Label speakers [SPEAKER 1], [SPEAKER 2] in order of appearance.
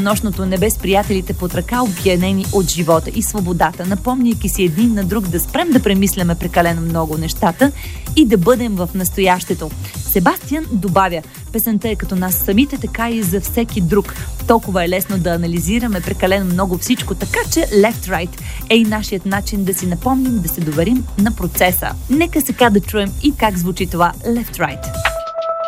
[SPEAKER 1] нощното небе с приятелите под ръка, опиянени от живота и свободата, напомняйки си един на друг да спрем да премисляме прекалено много нещата и да бъдем в настоящето. Себастиан добавя: песента е като нас самите, така и за всеки друг. Толкова е лесно да анализираме прекалено много всичко, така че left-right е и нашият начин да си напомним да се доверим на процеса. Нека сега да чуем и как звучи това left-right.